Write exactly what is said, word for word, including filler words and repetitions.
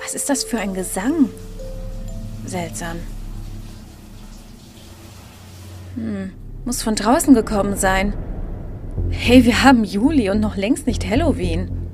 Was ist das für ein Gesang? Seltsam. Hm, muss von draußen gekommen sein. Hey, wir haben Juli und noch längst nicht Halloween.